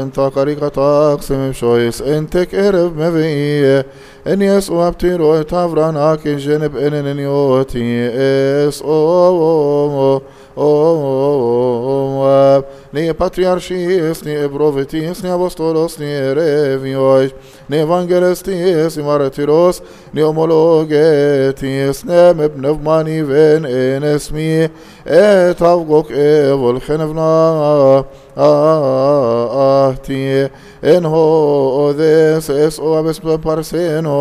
انت قريقة اقسم شويس انتك ارب مبيه ان يسو ابتيرو تافراناك جنب انن يوتي اس او ni patriarchis, ni prophets, ni apostolos, ni revios, ni evangelistis, ni martyros, ni homologetis, nem pneumani ven en esmi, et avgok evol chenevna ahti, en ho odes es o abes parseno,